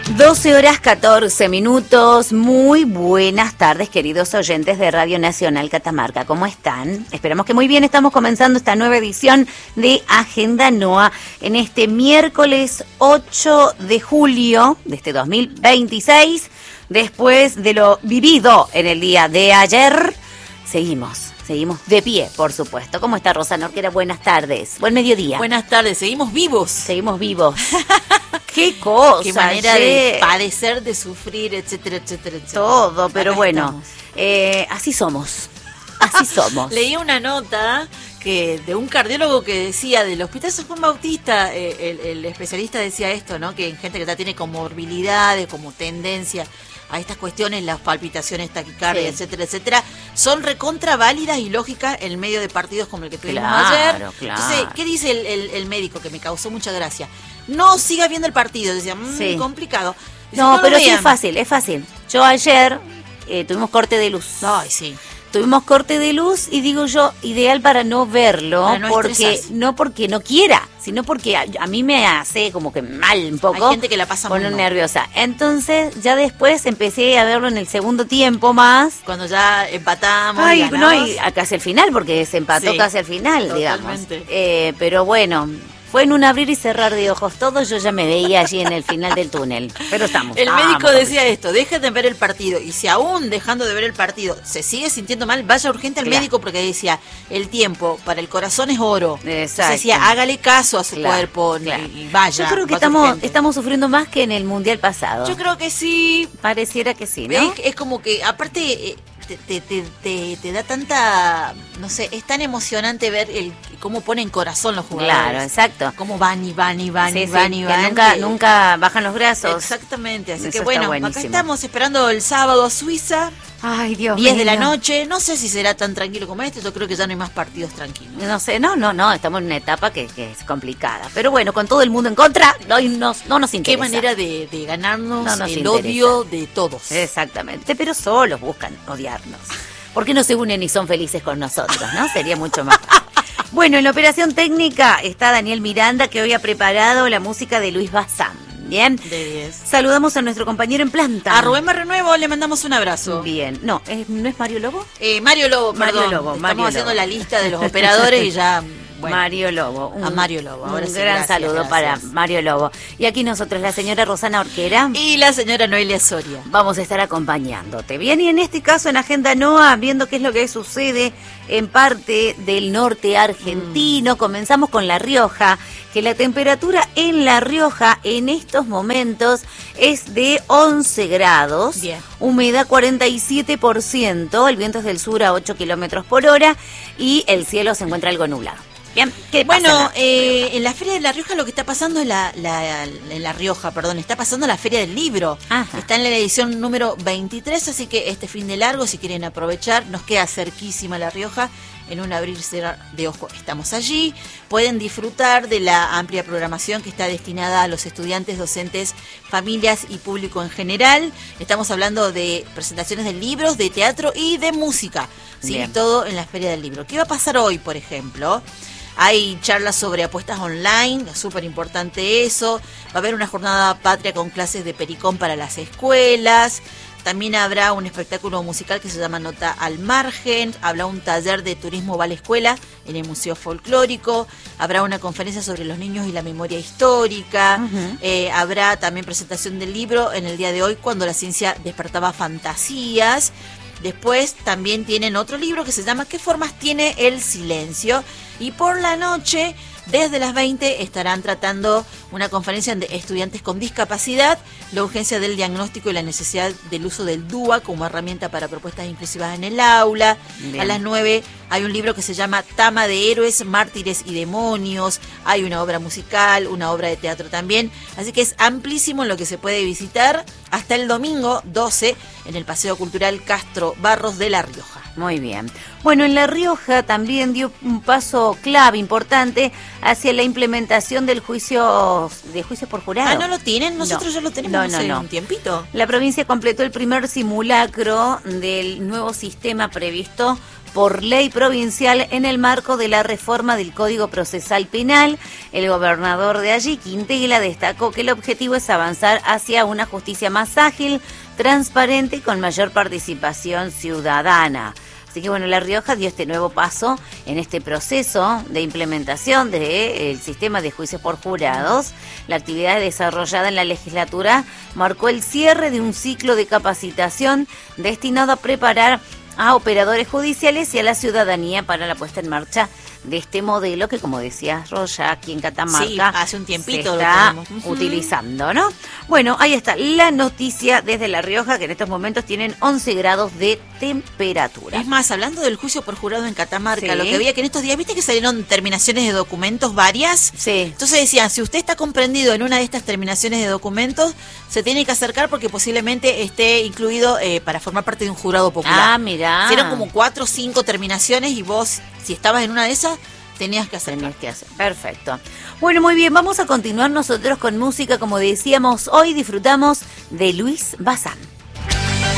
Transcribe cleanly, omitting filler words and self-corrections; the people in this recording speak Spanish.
12:14. Muy buenas tardes, queridos oyentes de Radio Nacional Catamarca. ¿Cómo están? Esperamos que muy bien. Estamos comenzando esta nueva edición de Agenda NOA en este miércoles 8 de julio de este 2026. Después de lo vivido en el día de ayer, seguimos de pie, por supuesto. ¿Cómo está Rosana Orquera? Buenas tardes. Buen mediodía. Buenas tardes. Seguimos vivos. Seguimos vivos. Qué cosa. Qué manera de padecer, de sufrir, etcétera, etcétera, etcétera. Todo, pero Acá bueno, así somos. Así somos. Leí una nota de un cardiólogo que decía del Hospital San Juan Bautista, el especialista decía esto, ¿no? Que en gente que ya tiene comorbilidades, como tendencia a estas cuestiones, las palpitaciones, taquicardia, sí, etcétera, etcétera, son recontra válidas y lógicas en medio de partidos como el que tuvimos ayer. Claro. Entonces, ¿qué dice el médico? Que me causó mucha gracia. No siga viendo el partido, decía, sí, complicado. Dice, no, pero sí es fácil. Yo ayer tuvimos corte de luz. Ay, sí. Tuvimos corte de luz y digo yo, ideal para no verlo, para no porque no quiera, sino porque a mí me hace como que mal un poco. Hay gente que la pasa muy mal. Nerviosa. Entonces ya después empecé a verlo en el segundo tiempo más. Cuando ya empatamos. Ay, no, y casi al final, porque se empató, sí, casi al final, totalmente, digamos. Pero bueno, fue en un abrir y cerrar de ojos todos, yo ya me veía allí en el final del túnel. Pero el médico decía esto, dejen de ver el partido, y si aún dejando de ver el partido se sigue sintiendo mal, vaya urgente al médico, porque decía, el tiempo para el corazón es oro. Exacto. Entonces decía, hágale caso a su cuerpo, y vaya. Yo creo que estamos sufriendo más que en el Mundial pasado. Yo creo que sí. Pareciera que sí, ¿no? Es como que, aparte, te da tanta, no sé, es tan emocionante ver cómo ponen corazón los jugadores. Claro, exacto. Cómo van. Nunca bajan los brazos. Exactamente, así eso que bueno, acá estamos esperando el sábado a Suiza. Ay, Dios 10 mío. de la noche, no sé si será tan tranquilo como este, yo creo que ya no hay más partidos tranquilos. No sé, no, estamos en una etapa que es complicada. Pero bueno, con todo el mundo en contra, no nos interesa. Qué manera de ganarnos el odio de todos. Exactamente, pero solos buscan odiarnos. ¿Por qué no se unen y son felices con nosotros, no? Sería mucho más fácil. Bueno, en la operación técnica está Daniel Miranda, que hoy ha preparado la música de Luis Bazán. Bien. De 10. Saludamos a nuestro compañero en planta. A Rubén Barrenuevo le mandamos un abrazo. Bien. ¿No es Mario Lobo? Mario Lobo, perdón. Mario Lobo. Estamos haciendo la lista de los operadores y ya... Bueno, Mario Lobo. A Mario Lobo. Ahora un sí, gran saludo para Mario Lobo. Y aquí nosotros, la señora Rosana Orquera. Y la señora Noelia Soria. Vamos a estar acompañándote. Bien, y en este caso en Agenda NOA, viendo qué es lo que sucede en parte del norte argentino. Comenzamos con La Rioja, que la temperatura en La Rioja en estos momentos es de 11 grados. Bien. Humedad 47%, el viento es del sur a 8 kilómetros por hora y el cielo se encuentra algo nublado. Bien, bueno, en la Feria de La Rioja lo que está pasando en La Rioja, está pasando la Feria del Libro. Ajá. Está en la edición número 23, así que este fin de largo, si quieren aprovechar, nos queda cerquísima La Rioja, en un abrir y cerrar de ojo estamos allí. Pueden disfrutar de la amplia programación que está destinada a los estudiantes, docentes, familias y público en general. Estamos hablando de presentaciones de libros, de teatro y de música, ¿sí? Todo en la Feria del Libro. ¿Qué va a pasar hoy, por ejemplo? Hay charlas sobre apuestas online, es súper importante eso. Va a haber una jornada patria con clases de pericón para las escuelas. También habrá un espectáculo musical que se llama Nota al Margen. Habrá un taller de turismo Vale Escuela en el Museo Folclórico. Habrá una conferencia sobre los niños y la memoria histórica. Habrá también presentación del libro en el día de hoy, Cuando la ciencia despertaba fantasías. Después también tienen otro libro que se llama ¿Qué formas tiene el silencio? Y por la noche, desde las 20, estarán tratando una conferencia de estudiantes con discapacidad, la urgencia del diagnóstico y la necesidad del uso del DUA como herramienta para propuestas inclusivas en el aula. Bien. A las 9 hay un libro que se llama Tama de Héroes, Mártires y Demonios. Hay una obra musical, una obra de teatro también. Así que es amplísimo lo que se puede visitar hasta el domingo 12 en el Paseo Cultural Castro Barros de La Rioja. Muy bien. Bueno, en La Rioja también dio un paso clave, importante, hacia la implementación del juicio por jurado. Ah, ¿no lo tienen? Nosotros ya lo tenemos hace un tiempito. La provincia completó el primer simulacro del nuevo sistema previsto por ley provincial en el marco de la reforma del Código Procesal Penal. El gobernador de allí, Quintela, destacó que el objetivo es avanzar hacia una justicia más ágil, transparente y con mayor participación ciudadana. Así que bueno, La Rioja dio este nuevo paso en este proceso de implementación del sistema de juicios por jurados. La actividad desarrollada en la legislatura marcó el cierre de un ciclo de capacitación destinado a preparar a operadores judiciales y a la ciudadanía para la puesta en marcha de este modelo que, como decías, Roya, aquí en Catamarca sí, hace un tiempito se está lo tenemos utilizando, ¿no? Bueno, ahí está la noticia desde La Rioja, que en estos momentos tienen 11 grados de temperatura. Es más, hablando del juicio por jurado en Catamarca, Sí. lo que había que en estos días, ¿viste que salieron terminaciones de documentos varias? Sí. Entonces decían, si usted está comprendido en una de estas terminaciones de documentos, se tiene que acercar porque posiblemente esté incluido para formar parte de un jurado popular. Ah, mirá. Hicieron como 4 o 5 terminaciones y vos, si estabas en una de esas, tenías que hacerlo. Tenías que hacer. Perfecto. Bueno, muy bien, vamos a continuar nosotros con música. Como decíamos, hoy disfrutamos de Luis Bazán.